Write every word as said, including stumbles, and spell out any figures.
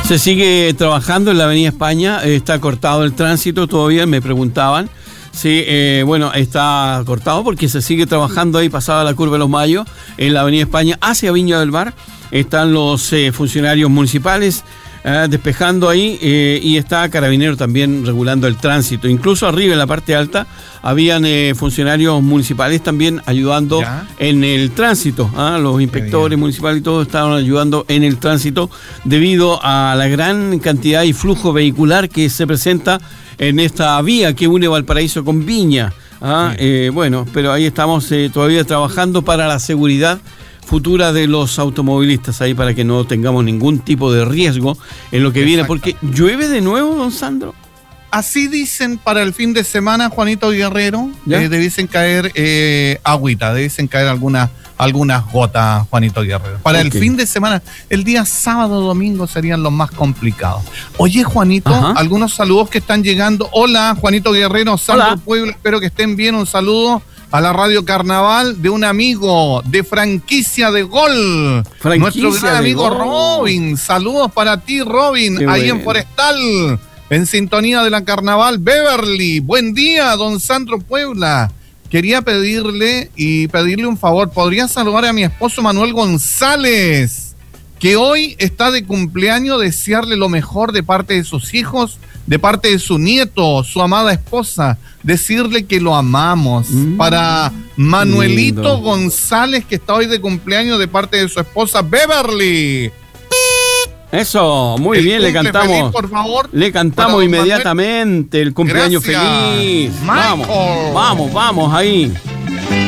Se sigue trabajando en la Avenida España, eh, está cortado el tránsito todavía, me preguntaban. Sí, eh, bueno, está cortado porque se sigue trabajando ahí pasada la curva de los Mayos, en la Avenida España hacia Viña del Mar. Están los eh, funcionarios municipales eh, despejando ahí eh, y está Carabinero también regulando el tránsito. Incluso arriba en la parte alta habían eh, funcionarios municipales también ayudando ¿Ya? en el tránsito. ¿ah? Los inspectores municipales y todos estaban ayudando en el tránsito debido a la gran cantidad y flujo vehicular que se presenta en esta vía que une Valparaíso con Viña. ¿ah? Sí. Eh, bueno, pero ahí estamos eh, todavía trabajando para la seguridad futura de los automovilistas ahí para que no tengamos ningún tipo de riesgo en lo que viene, porque llueve de nuevo, don Sandro. Así dicen para el fin de semana, Juanito Guerrero, eh, debiesen caer eh, agüita, debiesen caer algunas algunas gotas, Juanito Guerrero. Para okay. el fin de semana, el día sábado, domingo serían los más complicados. Oye, Juanito, Ajá. algunos saludos que están llegando. Hola, Juanito Guerrero, Sandro Pueblo, espero que estén bien. Un saludo a la Radio Carnaval de un amigo de Franquicia de Gol. Franquicia Nuestro gran amigo gol. Robin. Saludos para ti, Robin, Qué ahí bueno. en Forestal. En sintonía de la Carnaval, Beverly. Buen día, don Sandro Puebla. Quería pedirle y pedirle un favor. ¿Podría saludar a mi esposo Manuel González, que hoy está de cumpleaños? Desearle lo mejor de parte de sus hijos, de parte de su nieto, su amada esposa. Decirle que lo amamos. Mm, para Manuelito lindo. González, que está hoy de cumpleaños de parte de su esposa Beverly. Eso, muy el bien, le cantamos. Feliz, por favor. Le cantamos inmediatamente Manuel. El cumpleaños Gracias. Feliz. Michael. Vamos, vamos, vamos ahí.